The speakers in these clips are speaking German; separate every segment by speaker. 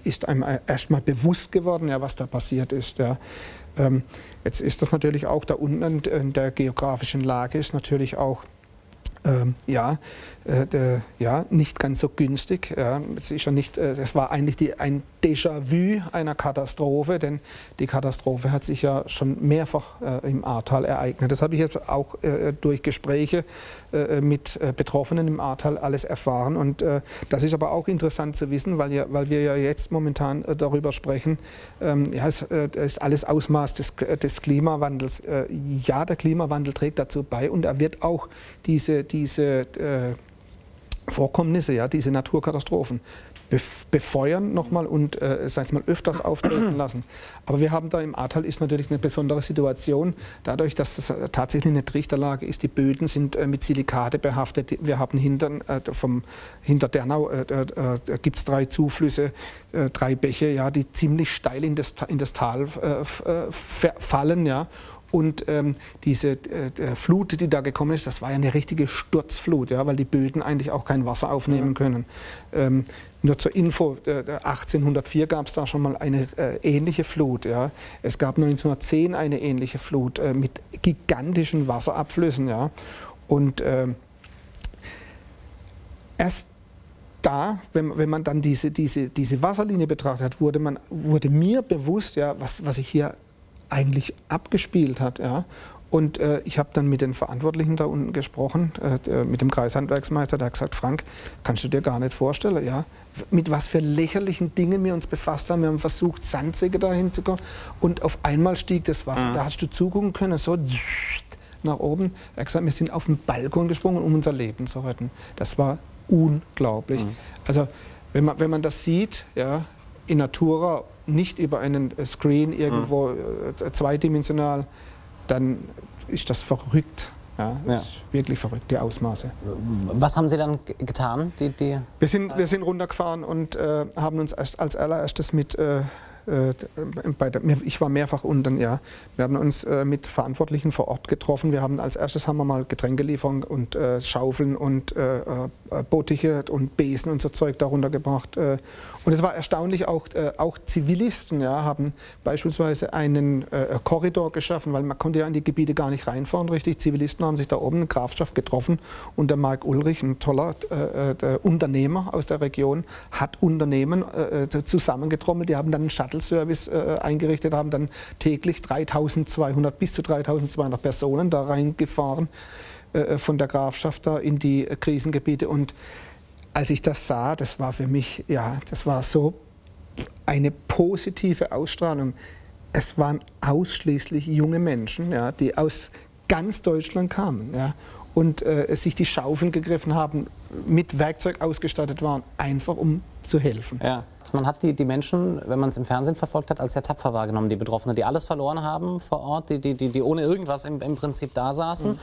Speaker 1: ist einem erstmal bewusst geworden, ja, was da passiert ist. Ja. Jetzt ist das natürlich auch da unten in der geografischen Lage ist natürlich auch nicht ganz so günstig. Ja. Es war eigentlich ein Déjà-vu einer Katastrophe, denn die Katastrophe hat sich ja schon mehrfach im Ahrtal ereignet. Das habe ich jetzt auch durch Gespräche mit Betroffenen im Ahrtal alles erfahren. Und das ist aber auch interessant zu wissen, weil wir ja jetzt momentan darüber sprechen, es ist alles Ausmaß des Klimawandels. Ja, der Klimawandel trägt dazu bei und er wird auch diese Vorkommnisse, ja, diese Naturkatastrophen befeuern nochmal und öfters auftreten lassen. Aber wir haben da im Ahrtal ist natürlich eine besondere Situation, dadurch, dass das tatsächlich eine Trichterlage ist. Die Böden sind mit Silikate behaftet. Wir haben hinter Dernau gibt es 3 Zuflüsse, 3 Bäche, ja, die ziemlich steil in das Tal fallen, ja. Und diese Flut, die da gekommen ist, das war ja eine richtige Sturzflut, ja, weil die Böden eigentlich auch kein Wasser aufnehmen können. Nur zur Info, 1804 gab es da schon mal eine ähnliche Flut. Ja. Es gab 1910 eine ähnliche Flut mit gigantischen Wasserabflüssen. Ja. Und erst da, wenn man dann diese Wasserlinie betrachtet hat, wurde mir bewusst, ja, was sich hier eigentlich abgespielt hat. Ja. Und ich habe dann mit den Verantwortlichen da unten gesprochen, mit dem Kreishandwerksmeister, der hat gesagt, Frank, kannst du dir gar nicht vorstellen, ja, mit was für lächerlichen Dingen wir uns befasst haben. Wir haben versucht, Sandsäcke dahin zu kommen und auf einmal stieg das Wasser. Da hast du zugucken können, so nach oben. Er hat gesagt, wir sind auf den Balkon gesprungen, um unser Leben zu retten. Das war unglaublich. Also wenn man das sieht, ja, in Natura, nicht über einen Screen irgendwo zweidimensional, dann ist das verrückt. Ja, das ist wirklich verrückt, die Ausmaße.
Speaker 2: Was haben Sie dann getan?
Speaker 1: Wir sind runtergefahren und haben uns als allererstes mit ich war mehrfach unten, ja. Wir haben uns mit Verantwortlichen vor Ort getroffen. Als erstes haben wir mal Getränkelieferung und Schaufeln und Bottiche und Besen und so Zeug darunter gebracht. Und es war erstaunlich, auch Zivilisten, ja, haben beispielsweise einen Korridor geschaffen, weil man konnte ja in die Gebiete gar nicht reinfahren, richtig. Zivilisten haben sich da oben in Grafschaft getroffen und der Marc Ulrich, ein toller Unternehmer aus der Region, hat Unternehmen zusammengetrommelt. Die haben dann einen Shuttle-Service eingerichtet, haben dann täglich bis zu 3200 Personen da reingefahren von der Grafschaft da in die Krisengebiete. Und als ich das sah, das war für mich, ja, das war so eine positive Ausstrahlung. Es waren ausschließlich junge Menschen, ja, die aus ganz Deutschland kamen, ja, und sich die Schaufeln gegriffen haben, mit Werkzeug ausgestattet waren, einfach um zu helfen.
Speaker 2: Ja. Man hat die Menschen, wenn man es im Fernsehen verfolgt hat, als sehr tapfer wahrgenommen, die Betroffenen, die alles verloren haben vor Ort, die ohne irgendwas im Prinzip da saßen,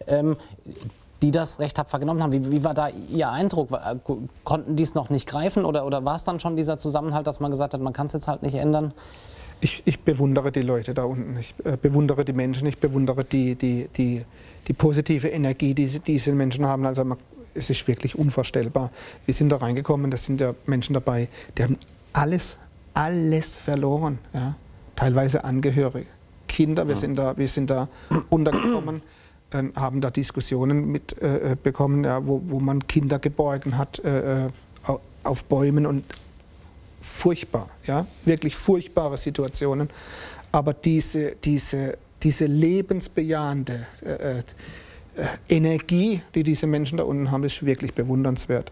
Speaker 2: die das recht tapfer genommen haben. Wie war da Ihr Eindruck? Konnten die es noch nicht greifen oder war es dann schon dieser Zusammenhalt, dass man gesagt hat, man kann es jetzt halt nicht ändern?
Speaker 1: Ich bewundere die Leute da unten, ich bewundere die Menschen, ich bewundere die positive Energie, die diese Menschen haben. Also es ist wirklich unvorstellbar. Wir sind da reingekommen, das sind ja Menschen dabei, die haben alles verloren. Ja? Teilweise Angehörige, Kinder, wir sind da runtergekommen, haben da Diskussionen mitbekommen, ja, wo man Kinder geborgen hat auf Bäumen und furchtbar, ja? Wirklich furchtbare Situationen. Aber diese lebensbejahende Energie, die diese Menschen da unten haben, ist wirklich bewundernswert.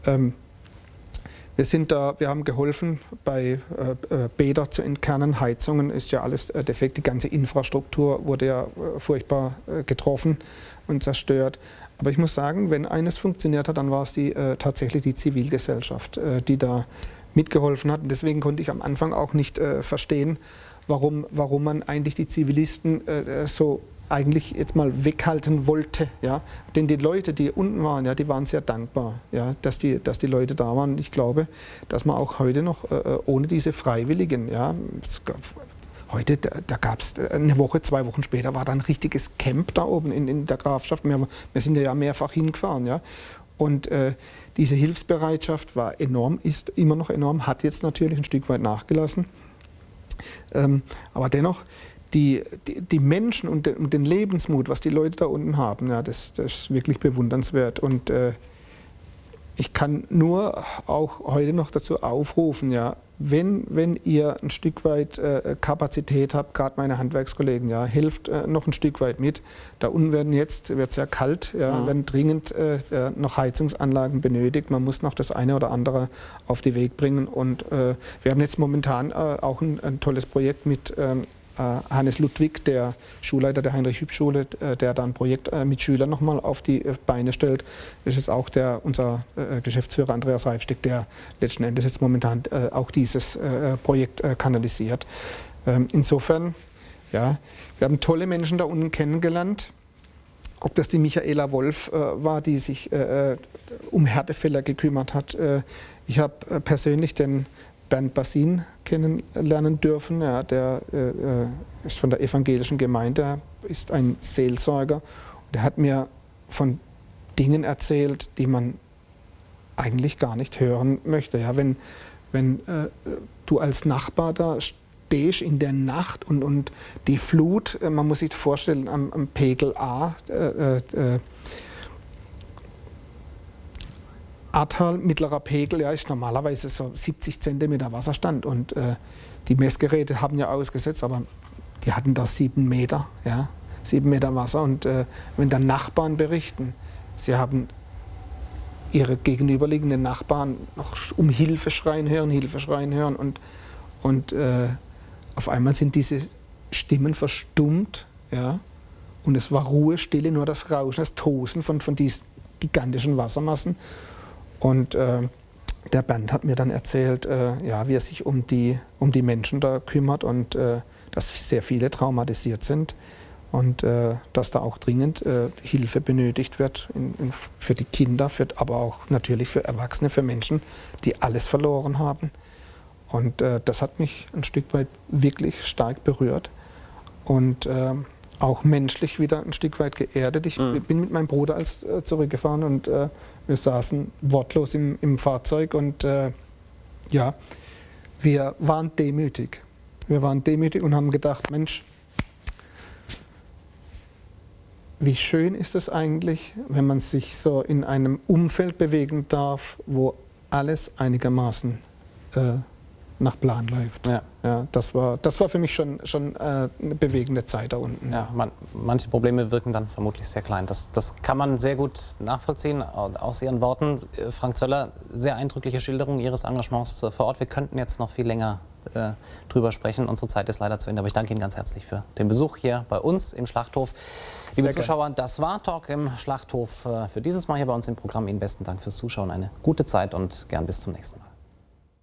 Speaker 1: Wir haben geholfen, bei Bäder zu entkernen, Heizungen ist ja alles defekt, die ganze Infrastruktur wurde ja furchtbar getroffen und zerstört. Aber ich muss sagen, wenn eines funktioniert hat, dann war es tatsächlich die Zivilgesellschaft, die da mitgeholfen hat. Und deswegen konnte ich am Anfang auch nicht verstehen, warum man eigentlich die Zivilisten so eigentlich jetzt mal weghalten wollte, ja, denn die Leute, die unten waren, ja, die waren sehr dankbar, ja, dass die Leute da waren. Ich glaube, dass man auch heute noch ohne diese Freiwilligen, ja, heute, da gab es eine Woche, 2 Wochen später war da ein richtiges Camp da oben in der Grafschaft. Wir sind ja mehrfach hingefahren, ja, Und diese Hilfsbereitschaft war enorm, ist immer noch enorm, hat jetzt natürlich ein Stück weit nachgelassen. Aber dennoch, die Menschen und den Lebensmut, was die Leute da unten haben, ja, das ist wirklich bewundernswert. Und ich kann nur auch heute noch dazu aufrufen, ja, wenn ihr ein Stück weit Kapazität habt, gerade meine Handwerkskollegen, ja, helft noch ein Stück weit mit. Da unten wird es ja kalt, ja, werden dringend noch Heizungsanlagen benötigt. Man muss noch das eine oder andere auf den Weg bringen. Und wir haben jetzt momentan auch ein tolles Projekt mit Hannes Ludwig, der Schulleiter der Heinrich-Hübsch-Schule, der da ein Projekt mit Schülern nochmal auf die Beine stellt. Das ist auch unser Geschäftsführer Andreas Reifsteck, der letzten Endes jetzt momentan auch dieses Projekt kanalisiert. Insofern, ja, wir haben tolle Menschen da unten kennengelernt. Ob das die Michaela Wolf war, die sich um Härtefälle gekümmert hat. Ich habe persönlich den Bernd Bassin kennenlernen dürfen. Ja, der ist von der evangelischen Gemeinde, ist ein Seelsorger. Und der hat mir von Dingen erzählt, die man eigentlich gar nicht hören möchte. Ja, wenn du als Nachbar da stehst in der Nacht und die Flut, man muss sich vorstellen, am Pegel A, Ahrtal, mittlerer Pegel, ja, ist normalerweise so 70 cm Wasserstand und die Messgeräte haben ja ausgesetzt, aber die hatten da 7 Meter, ja, 7 Meter Wasser und wenn dann Nachbarn berichten, sie haben ihre gegenüberliegenden Nachbarn noch um Hilfe schreien hören und auf einmal sind diese Stimmen verstummt, ja, und es war Ruhe, Stille, nur das Rauschen, das Tosen von diesen gigantischen Wassermassen. Und der Bernd hat mir dann erzählt, ja, wie er sich um die Menschen da kümmert und dass sehr viele traumatisiert sind und dass da auch dringend Hilfe benötigt wird für die Kinder, aber auch natürlich für Erwachsene, für Menschen, die alles verloren haben. Und das hat mich ein Stück weit wirklich stark berührt und auch menschlich wieder ein Stück weit geerdet. Ich bin mit meinem Bruder zurückgefahren und wir saßen wortlos im Fahrzeug und ja, wir waren demütig. Wir waren demütig und haben gedacht, Mensch, wie schön ist es eigentlich, wenn man sich so in einem Umfeld bewegen darf, wo alles einigermaßen nach Plan läuft. Ja. Ja, das war für mich schon eine bewegende Zeit da unten.
Speaker 2: Ja, manche Probleme wirken dann vermutlich sehr klein. Das kann man sehr gut nachvollziehen aus Ihren Worten. Frank Zöller, sehr eindrückliche Schilderung Ihres Engagements vor Ort. Wir könnten jetzt noch viel länger drüber sprechen. Unsere Zeit ist leider zu Ende, aber ich danke Ihnen ganz herzlich für den Besuch hier bei uns im Schlachthof. Liebe Zuschauer, das war Talk im Schlachthof für dieses Mal hier bei uns im Programm. Ihnen besten Dank fürs Zuschauen, eine gute Zeit und gern bis zum nächsten Mal.